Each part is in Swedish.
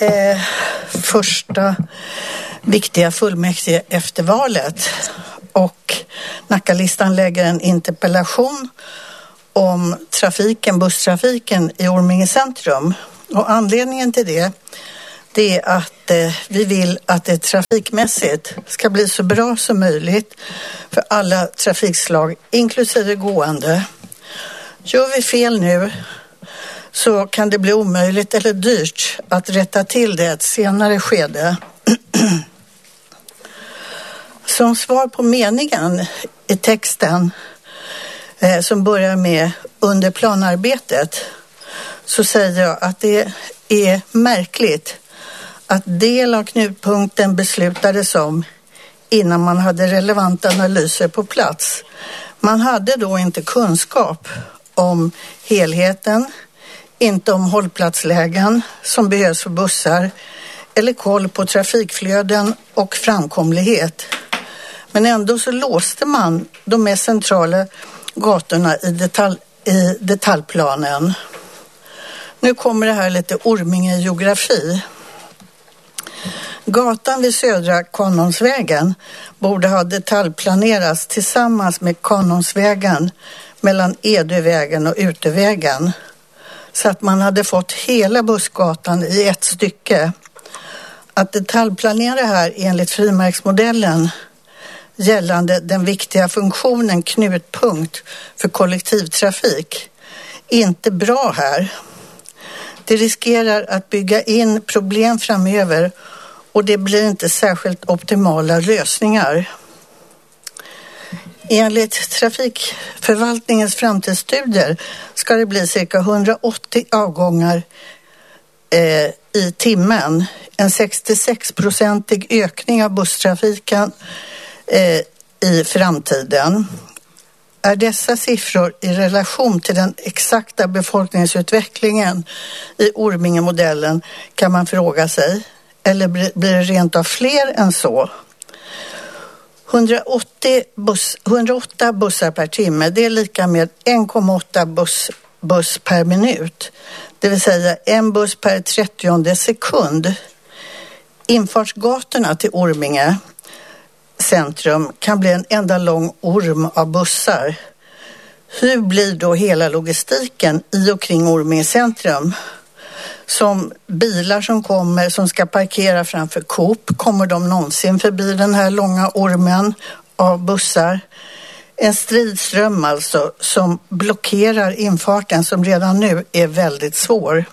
första viktiga fullmäktige efter valet och Nackalistan lägger en interpellation om busstrafiken i Orminge centrum. Och anledningen till det är att vi vill att det trafikmässigt ska bli så bra som möjligt för alla trafikslag, inklusive gående. Gör vi fel nu så kan det bli omöjligt eller dyrt att rätta till det ett senare skede. Som svar på meningen i texten som börjar med under planarbetet så säger jag att det är märkligt att del av knutpunkten beslutades om innan man hade relevanta analyser på plats. Man hade då inte kunskap om helheten, inte om hållplatslägen som behövs för bussar eller koll på trafikflöden och framkomlighet. Men ändå så låste man de mest centrala gatorna i detaljplanen. Nu kommer det här lite Orminge-geografi. Gatan vid Södra Kanonsvägen borde ha detaljplanerats tillsammans med Kanonsvägen mellan Edövägen och Utövägen så att man hade fått hela bussgatan i ett stycke. Att detaljplanera här enligt frimärksmodellen gällande den viktiga funktionen knutpunkt för kollektivtrafik inte bra här. Det riskerar att bygga in problem framöver och det blir inte särskilt optimala lösningar. Enligt trafikförvaltningens framtidsstudier ska det bli cirka 180 avgångar i timmen. En 66-procentig ökning av busstrafiken i framtiden. Är dessa siffror i relation till den exakta befolkningsutvecklingen i Orminge-modellen kan man fråga sig. Eller blir det rent av fler än så? 108 bussar per timme, det är lika med 1,8 buss per minut. Det vill säga en buss per 30 sekund. Infartsgatorna till Orminge centrum kan bli en enda lång orm av bussar. Hur blir då hela logistiken i och kring Orminge centrum? Som bilar som ska parkera framför Coop, kommer de någonsin förbi den här långa ormen av bussar? En stridström alltså som blockerar infarten som redan nu är väldigt svår.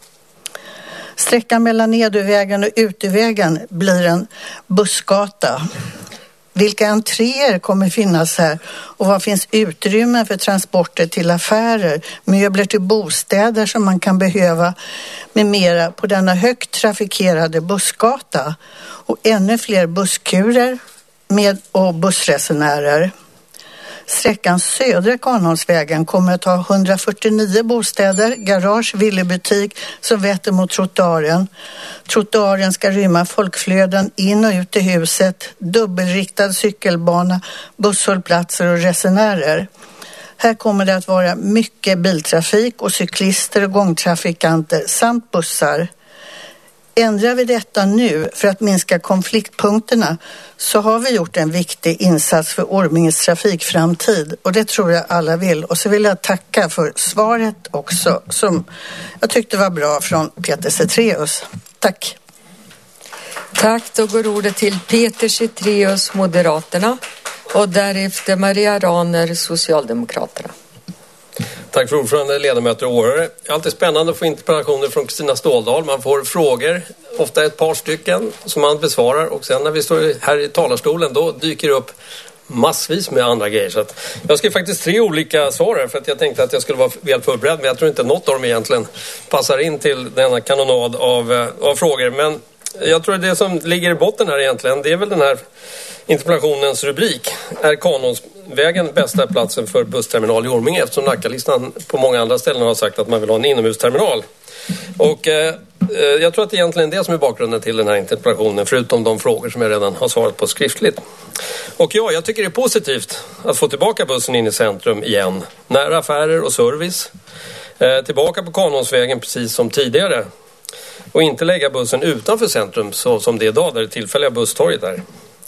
Sträckan mellan Edövägen och Utövägen blir en bussgata. Vilka entréer kommer finnas här och vad finns utrymme för transporter till affärer, möbler till bostäder som man kan behöva med mera på denna högt trafikerade bussgata och ännu fler busskurer och bussresenärer. Sträckan Södra Kanonsvägen kommer att ha 149 bostäder, garage, villebutik som vetter mot trottoaren. Trottoaren ska rymma folkflöden in och ut i huset, dubbelriktad cykelbana, busshållplatser och resenärer. Här kommer det att vara mycket biltrafik och cyklister och gångtrafikanter samt bussar. Ändrar vi detta nu för att minska konfliktpunkterna så har vi gjort en viktig insats för Orminges trafikframtid och det tror jag alla vill. Och så vill jag tacka för svaret också som jag tyckte var bra från Peter Cetreus. Tack. Tack, då går ordet till Peter Cetreus, Moderaterna och därefter Maria Raner, Socialdemokraterna. Tack för ordförande, ledamöter och åhörare. Det är alltid spännande att få interpellationer från Kristina Ståldal. Man får frågor, ofta ett par stycken, som man besvarar. Och sen när vi står här i talarstolen, då dyker det upp massvis med andra grejer. Så att jag skrev faktiskt 3 olika svar här för att jag tänkte att jag skulle vara väl förberedd. Men jag tror inte något av dem egentligen passar in till denna kanonad av frågor. Men jag tror att det som ligger i botten här egentligen, det är väl den här interpellationens rubrik. Är Kanonsvägen bästa platsen för bussterminal i Orminge? Eftersom Nackalistan på många andra ställen har sagt att man vill ha en inomhusterminal. Och jag tror att det är egentligen det som är bakgrunden till den här interpellationen, förutom de frågor som jag redan har svarat på skriftligt. Och ja, jag tycker det är positivt att få tillbaka bussen in i centrum igen. Nära affärer och service. Tillbaka på Kanonsvägen precis som tidigare. och inte lägga bussen utanför centrum så som det är idag där det tillfälliga busstorget är.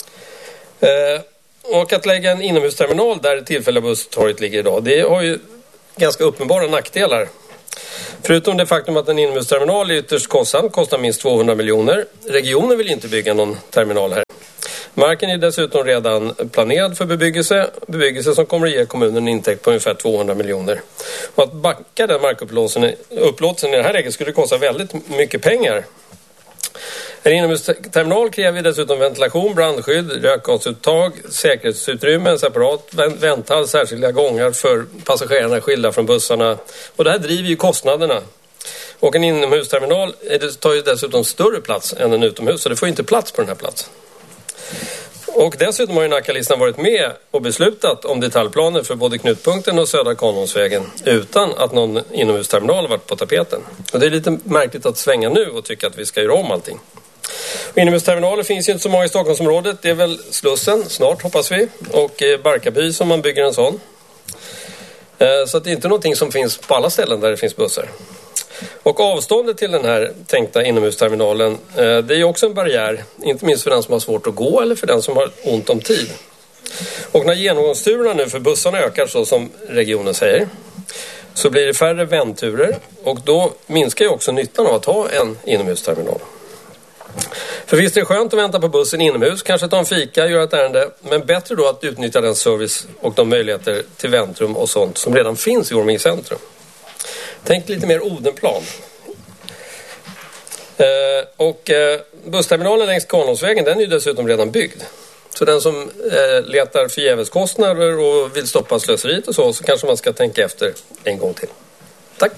Och att lägga en inomhusterminal där det tillfälliga busstorget ligger idag, det har ju ganska uppenbara nackdelar. Förutom det faktum att en inomhusterminal är ytterst kostsam, kostar minst 200 miljoner. Regionen vill inte bygga någon terminal här. Marken är dessutom redan planerad för bebyggelse som kommer att ge kommunen en intäkt på ungefär 200 miljoner. Och att backa den markupplåtelsen i det här läget skulle kosta väldigt mycket pengar. En inomhusterminal kräver dessutom ventilation, brandskydd, rökgasuttag, säkerhetsutrymme, en separat vänthall, särskilda gångar för passagerarna skilda från bussarna. Och det här driver ju kostnaderna. Och en inomhusterminal tar ju dessutom större plats än en utomhus, så det får inte plats på den här platsen. Och dessutom har ju Nacka-listan varit med och beslutat om detaljplaner för både Knutpunkten och Södra Kanholmsvägen utan att någon inomhusterminal har varit på tapeten. Och det är lite märkligt att svänga nu och tycka att vi ska göra om allting. Och inomhusterminaler finns ju inte så många i Stockholmsområdet. Det är väl Slussen snart hoppas vi och Barkarby som man bygger en sån. Så att det är inte någonting som finns på alla ställen där det finns bussar. Och avståndet till den här tänkta inomhusterminalen, det är också en barriär, inte minst för den som har svårt att gå eller för den som har ont om tid. Och när genomgångsturerna nu för bussarna ökar så som regionen säger, så blir det färre vändturer och då minskar ju också nyttan av att ha en inomhusterminal. För visst är det skönt att vänta på bussen inomhus, kanske ta en fika, göra ett ärende, men bättre då att utnyttja den service och de möjligheter till väntrum och sånt som redan finns i Orminge centrum. Tänk lite mer Odenplan. Bussterminalen längs Kanholmsvägen, den är ju dessutom redan byggd. Så den som letar förgäveskostnader och vill stoppa slöseriet och så kanske man ska tänka efter en gång till. Tack.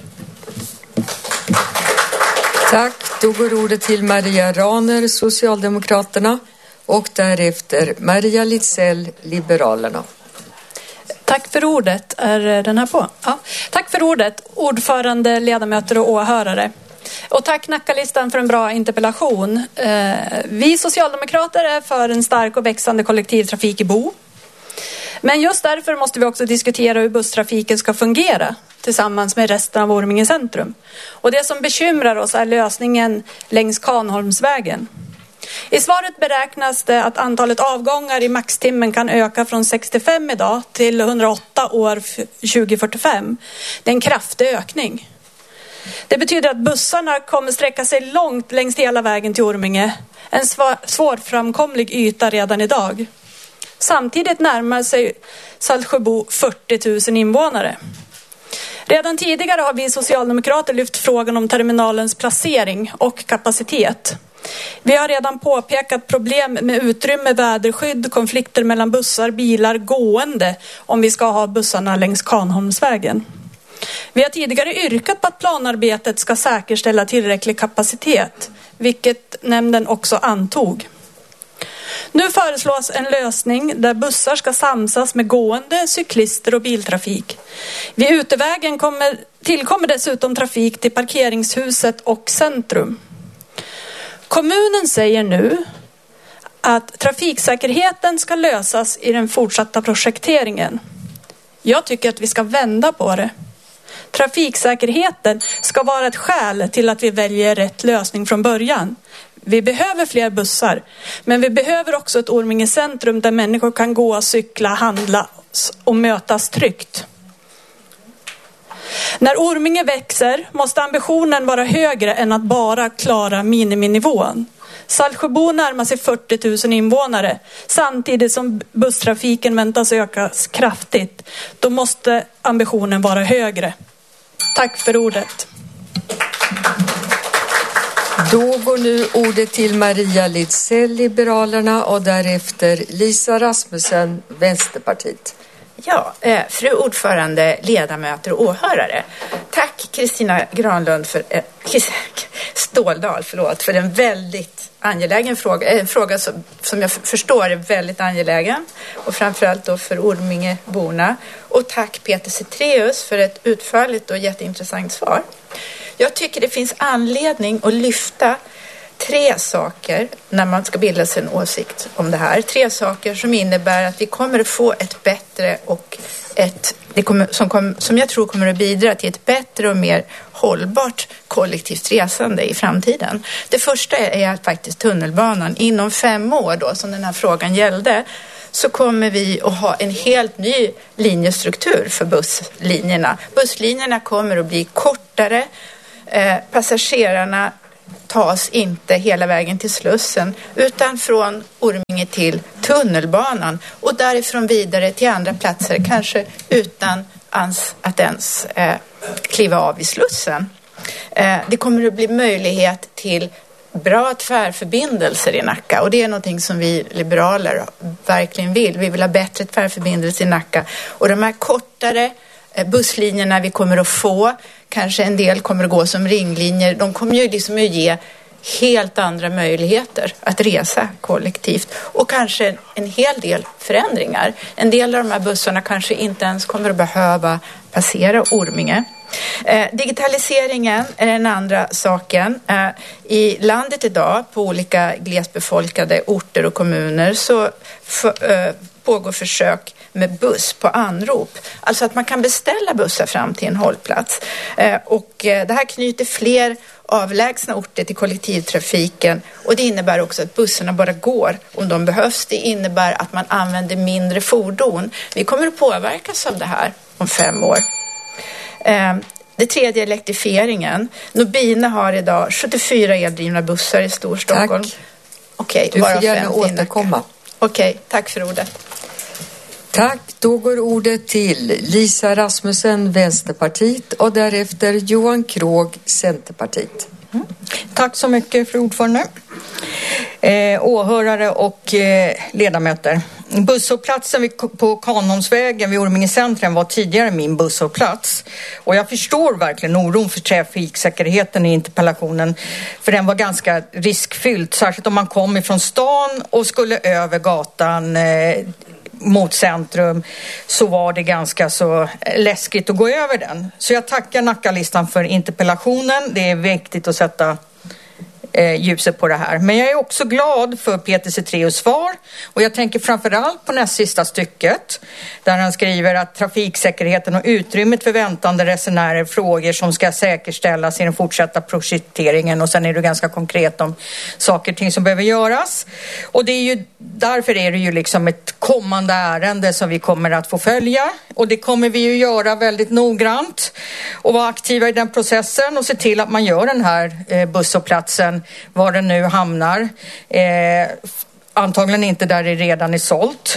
Tack. Då går ordet till Maria Raner, Socialdemokraterna, och därefter Maria Litzell, Liberalerna. Tack för ordet. Är den här på? Ja. Tack för ordet, ordförande, ledamöter och åhörare. Och tack Nacka-listan för en bra interpellation. Vi socialdemokrater är för en stark och växande kollektivtrafik i Bo. Men just därför måste vi också diskutera hur busstrafiken ska fungera tillsammans med resten av Orminge centrum. Och det som bekymrar oss är lösningen längs Kanholmsvägen. I svaret beräknas det att antalet avgångar i maxtimmen kan öka från 65 idag till 108 år 2045. Det är en kraftig ökning. Det betyder att bussarna kommer sträcka sig långt längs hela vägen till Orminge. En svårframkomlig yta redan idag. Samtidigt närmar sig Saltsjöbo 40 000 invånare. Redan tidigare har vi socialdemokrater lyft frågan om terminalens placering och kapacitet. Vi har redan påpekat problem med utrymme, väderskydd, konflikter mellan bussar, bilar, gående om vi ska ha bussarna längs Kanholmsvägen. Vi har tidigare yrkat på att planarbetet ska säkerställa tillräcklig kapacitet, vilket nämnden också antog. Nu föreslås en lösning där bussar ska samsas med gående, cyklister och biltrafik. Vid utevägen tillkommer dessutom trafik till parkeringshuset och centrum. Kommunen säger nu att trafiksäkerheten ska lösas i den fortsatta projekteringen. Jag tycker att vi ska vända på det. Trafiksäkerheten ska vara ett skäl till att vi väljer rätt lösning från början. Vi behöver fler bussar, men vi behöver också ett Orminge centrum där människor kan gå, cykla, handla och mötas tryggt. När Orminge växer måste ambitionen vara högre än att bara klara miniminivån. Saltsjöbo närmar sig 40 000 invånare samtidigt som busstrafiken väntas öka kraftigt. Då måste ambitionen vara högre. Tack för ordet. Då går nu ordet till Maria Litzell, Liberalerna, och därefter Lisa Rasmussen, Vänsterpartiet. Ja, fru ordförande, ledamöter och åhörare. Tack Kristina Granlund Ståldal för en väldigt angelägen fråga. En fråga som jag förstår är väldigt angelägen. Och framförallt då för Ormingeborna. Och tack Peter Cetreus för ett utförligt och jätteintressant svar. Jag tycker det finns anledning att lyfta 3 saker när man ska bilda sig en åsikt om det här. 3 saker som innebär att vi kommer att få ett bättre och som jag tror kommer att bidra till ett bättre och mer hållbart kollektivt resande i framtiden. Det första är faktiskt tunnelbanan. Inom 5 år då, som den här frågan gällde, så kommer vi att ha en helt ny linjestruktur för busslinjerna. Busslinjerna kommer att bli kortare. Passagerarna tas inte hela vägen till Slussen utan från Orminge till tunnelbanan och därifrån vidare till andra platser, kanske utan att ens kliva av i Slussen. Det kommer att bli möjlighet till bra tvärförbindelser i Nacka, och det är någonting som vi liberaler verkligen vill. Vi vill ha bättre tvärförbindelser i Nacka, och de här kortare busslinjerna vi kommer att få, kanske en del kommer att gå som ringlinjer, de kommer ju liksom att ge helt andra möjligheter att resa kollektivt och kanske en hel del förändringar. En del av de här bussarna kanske inte ens kommer att behöva passera Orminge. Digitaliseringen är den andra saken. I landet idag, på olika glesbefolkade orter och kommuner, så pågår försök med buss på anrop. Alltså att man kan beställa bussar fram till en hållplats. Och det här knyter fler avlägsna orter till kollektivtrafiken, och det innebär också att bussarna bara går om de behövs. Det innebär att man använder mindre fordon. Vi kommer att påverkas av det här om 5 år. Det tredje är elektrifieringen. Nobina har idag 74 eldrivna bussar i Storstockholm. Tack. Okej, du får gärna återkomma. Okej, tack för ordet. Tack, då går ordet till Lisa Rasmussen, Vänsterpartiet, och därefter Johan Krog, Centerpartiet. Tack så mycket, fru ordförande. Åhörare och ledamöter. Busshållplatsen på Kanholmsvägen vid Orminge centrum var tidigare min busshållplats. Och jag förstår verkligen oron för trafiksäkerheten i interpellationen. För den var ganska riskfylld, särskilt om man kom ifrån stan och skulle över gatan mot centrum, så var det ganska så läskigt att gå över den. Så jag tackar Nackalistan för interpellationen. Det är viktigt att sätta ljuset på det här. Men jag är också glad för Peter Cetreus svar, och jag tänker framförallt på näst sista stycket där han skriver att trafiksäkerheten och utrymmet för väntande resenärer, frågor som ska säkerställas i den fortsatta projekteringen, och sen är det ganska konkret om saker och ting som behöver göras. Och det är ju därför är det ju liksom ett kommande ärende som vi kommer att få följa, och det kommer vi ju göra väldigt noggrant och vara aktiva i den processen och se till att man gör den här busshållplatsen var den nu hamnar. Antagligen inte där det redan är sålt.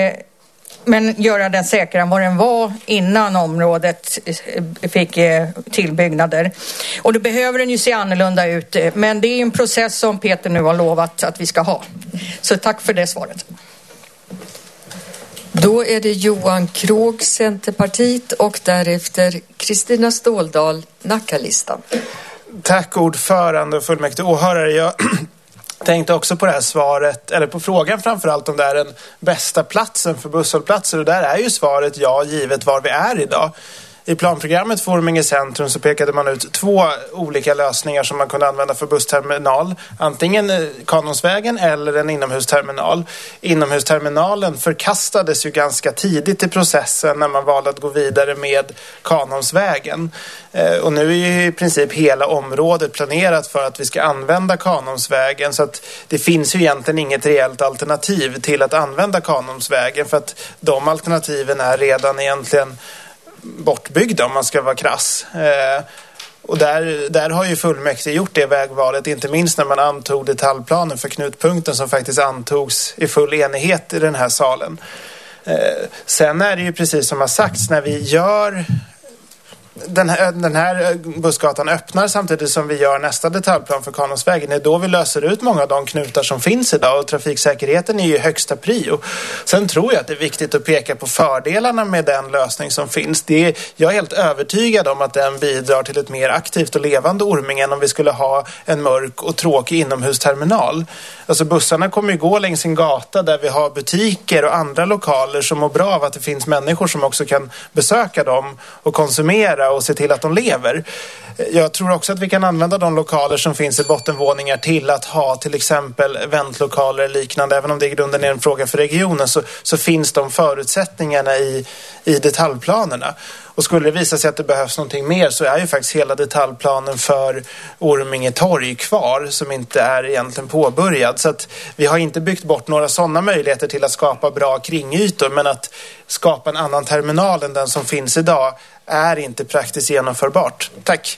Men göra den säkrare än vad den var innan området fick tillbyggnader. Och då behöver den ju se annorlunda ut. Men det är en process som Peter nu har lovat att vi ska ha. Så tack för det svaret. Då är det Johan Krog, Centerpartiet, och därefter Kristina Ståldal, Nackalistan. Tack ordförande och fullmäktige åhörare. Jag tänkte också på det här svaret, eller på frågan framförallt om det är den bästa platsen för busshållplatser, och där är ju svaret ja, givet var vi är idag. I planprogrammet för Orminge centrum så pekade man ut 2 olika lösningar som man kunde använda för bussterminal. Antingen Kanholmsvägen eller en inomhusterminal. Inomhusterminalen förkastades ju ganska tidigt i processen när man valde att gå vidare med Kanholmsvägen. Och nu är ju i princip hela området planerat för att vi ska använda Kanholmsvägen, så att det finns ju egentligen inget reellt alternativ till att använda Kanholmsvägen, för att de alternativen är redan egentligen bortbyggda om man ska vara krass. Och där har ju fullmäktige gjort det vägvalet, inte minst när man antog detaljplanen för knutpunkten som faktiskt antogs i full enighet i den här salen. Sen är det ju precis som har sagts, när vi gör den här bussgatan öppnar samtidigt som vi gör nästa detaljplan för Kanholmsvägen, det är då vi löser ut många av de knutar som finns idag, och trafiksäkerheten är ju högsta prio. Sen tror jag att det är viktigt att peka på fördelarna med den lösning som finns. Jag är helt övertygad om att den bidrar till ett mer aktivt och levande Orminge än om vi skulle ha en mörk och tråkig inomhusterminal. Alltså bussarna kommer ju gå längs en gata där vi har butiker och andra lokaler som mår bra av att det finns människor som också kan besöka dem och konsumera bevara och se till att de lever. Jag tror också att vi kan använda de lokaler som finns i bottenvåningar till att ha till exempel väntlokaler eller liknande. Även om det i grunden är en fråga för regionen så finns de förutsättningarna i detaljplanerna. Och skulle det visa sig att det behövs någonting mer så är ju faktiskt hela detaljplanen för Orminge torg kvar som inte är egentligen påbörjad. Så att vi har inte byggt bort några sådana möjligheter till att skapa bra kringytor, men att skapa en annan terminal än den som finns idag är inte praktiskt genomförbart. Tack.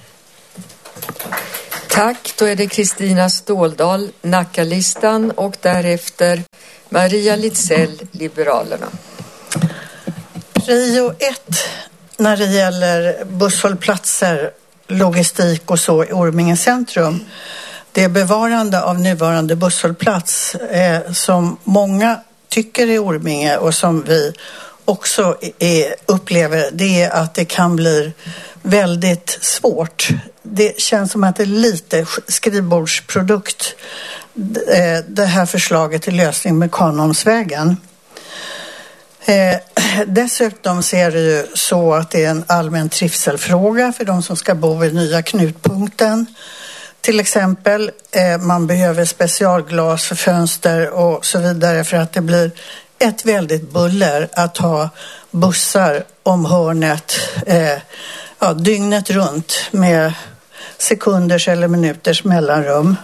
Tack, då är det Kristina Ståldal, Nackalistan, och därefter Maria Litzell, Liberalerna. Prio 1 när det gäller busshållplatser, logistik och så i Orminge centrum. Det är bevarande av nuvarande busshållplats som många tycker i Orminge och som vi också upplever, det är att det kan bli väldigt svårt. Det känns som att det är lite skrivbordsprodukt, det här förslaget till lösning med Kanonsvägen. Dessutom ser det ju så att det är en allmän trivselfråga för de som ska bo i nya knutpunkten. Till exempel, man behöver specialglas för fönster och så vidare för att det blir ett väldigt buller att ha bussar om hörnet dygnet runt med sekunders eller minuters mellanrum.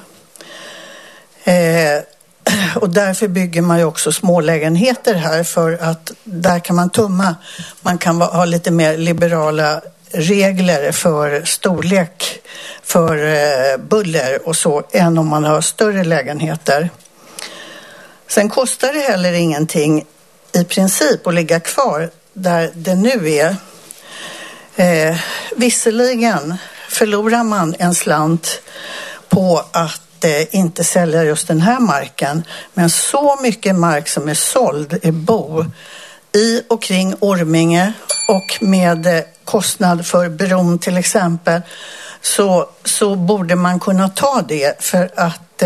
Och därför bygger man ju också smålägenheter här för att där kan man tumma. Man kan ha lite mer liberala regler för storlek, för buller och så än om man har större lägenheter. Sen kostar det heller ingenting i princip att ligga kvar där det nu är. Visserligen förlorar man en slant på att inte sälja just den här marken, men så mycket mark som är såld i bo i och kring Orminge och med kostnad för bron till exempel så borde man kunna ta det för att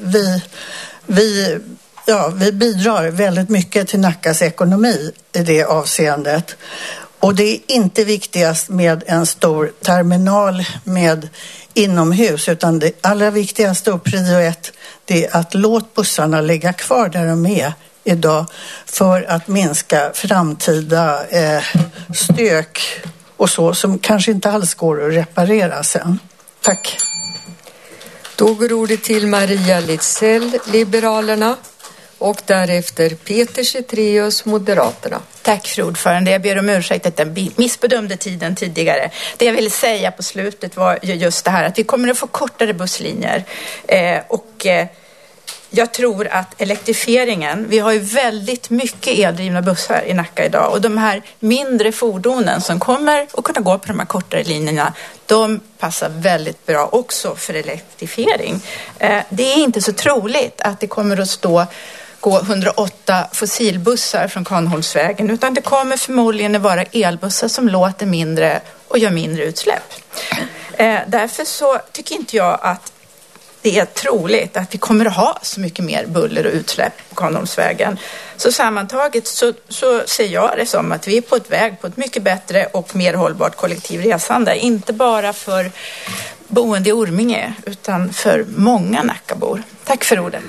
vi bidrar väldigt mycket till Nackas ekonomi i det avseendet. Och det är inte viktigast med en stor terminal med inomhus, utan det allra viktigaste och prio 1 det är att låt bussarna ligga kvar där de är idag för att minska framtida stök och så som kanske inte alls går att reparera sen. Tack. Då går ordet till Maria Litzell, Liberalerna, och därefter Peter Cetreus, Moderaterna. Tack för ordförande. Jag ber om ursäkt att jag missbedömde tiden tidigare. Det jag ville säga på slutet var just det här att vi kommer att få kortare busslinjer. Jag tror att elektrifieringen, vi har ju väldigt mycket eldrivna bussar i Nacka idag och de här mindre fordonen som kommer att kunna gå på de här kortare linjerna, de passar väldigt bra också för elektrifiering. Det är inte så troligt att det kommer att gå 108 fossilbussar från Kanholmsvägen, utan det kommer förmodligen att vara elbussar som låter mindre och gör mindre utsläpp. Därför så tycker inte jag att det är troligt att vi kommer att ha så mycket mer buller och utsläpp på Kanholmsvägen. Så sammantaget så ser jag det som att vi är på ett väg på ett mycket bättre och mer hållbart kollektivresande. Inte bara för boende i Orminge utan för många Nackabor. Tack för ordet.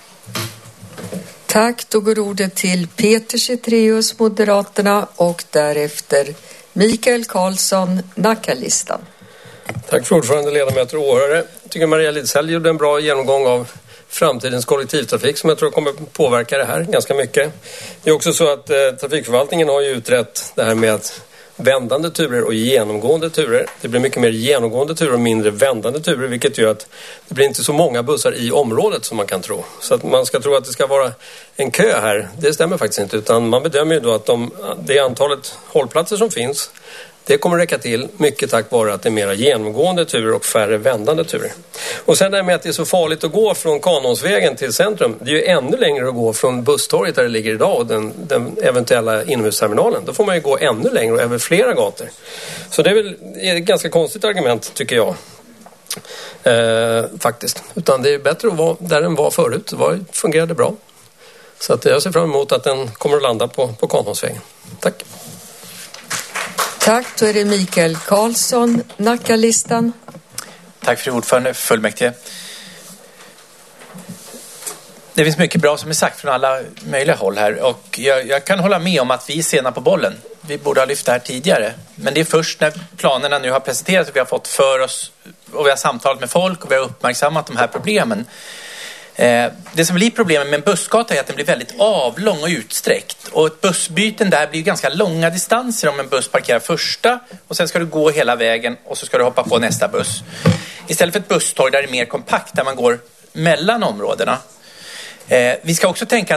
Tack, då går ordet till Peter Cetreus, Moderaterna, och därefter Mikael Karlsson, Nackalistan. Tack för ordförande, ledamöter och åhörare. Jag tycker Maria Litzell gjorde en bra genomgång av framtidens kollektivtrafik som jag tror kommer påverka det här ganska mycket. Det är också så att trafikförvaltningen har ju utrett det här med att vändande turer och genomgående turer. Det blir mycket mer genomgående turer och mindre vändande turer, vilket gör att det blir inte så många bussar i området som man kan tro. Så att man ska tro att det ska vara en kö här, det stämmer faktiskt inte, utan man bedömer ju då att det antalet hållplatser som finns, det kommer räcka till mycket tack vare att det är mera genomgående turer och färre vändande turer. Och sen det med att det är så farligt att gå från Kanonsvägen till centrum. Det är ju ännu längre att gå från busstorget där det ligger idag och den eventuella inomhusterminalen. Då får man ju gå ännu längre och över flera gator. Så det är väl ett ganska konstigt argument tycker jag. Faktiskt. Utan det är bättre att vara där den var förut. Det fungerade bra. Så att jag ser fram emot att den kommer att landa på Kanonsvägen. Tack. Tack, då är det Mikael Karlsson, Nacka-listan. Tack för ordförande fullmäktige. Det finns mycket bra som är sagt från alla möjliga håll här och jag kan hålla med om att vi är sena på bollen. Vi borde ha lyft det här tidigare. Men det är först när planerna nu har presenterats och vi har fått för oss och vi har samtalat med folk och vi har uppmärksammat de här problemen. Det som blir problemet med en bussgata är att den blir väldigt avlång och utsträckt. Och ett bussbyten där blir ganska långa distanser om en buss parkerar första och sen ska du gå hela vägen och så ska du hoppa på nästa buss. Istället för ett busstorg där det är mer kompakt där man går mellan områdena. Vi ska också tänka